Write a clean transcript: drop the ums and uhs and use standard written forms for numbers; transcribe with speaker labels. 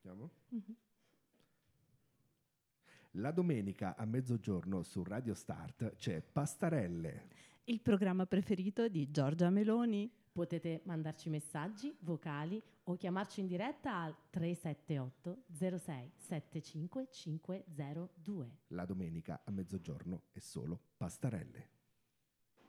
Speaker 1: Partiamo?
Speaker 2: Mhm.
Speaker 1: La domenica a mezzogiorno su Radio Start c'è Pastarelle.
Speaker 2: Il programma preferito di Giorgia Meloni.
Speaker 3: Potete mandarci messaggi, vocali o chiamarci in diretta al 378 06 75 502.
Speaker 1: La domenica a mezzogiorno è solo Pastarelle.